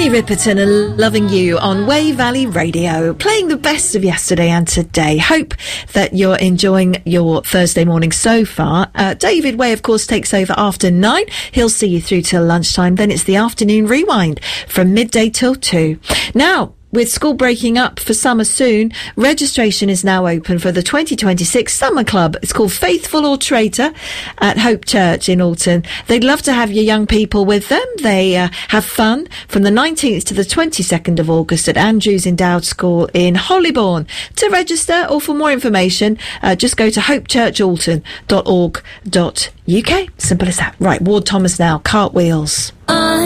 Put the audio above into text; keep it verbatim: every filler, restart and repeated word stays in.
Minnie Riperton and Loving You on Way Valley Radio, playing the best of yesterday and today. Hope that you're enjoying your Thursday morning so far. Uh, David Way, of course, takes over after nine. He'll see you through till lunchtime. Then it's the afternoon rewind from midday till two. Now, with school breaking up for summer soon, registration is now open for the twenty twenty-six Summer Club. It's called Faithful or Traitor at Hope Church in Alton. They'd love to have your young people with them. They uh, have fun from the nineteenth to the twenty-second of August at Andrews Endowed School in Hollybourne. To register or for more information, uh, just go to hope church alton dot org dot U K. Simple as that. Right, Ward Thomas now, Cartwheels.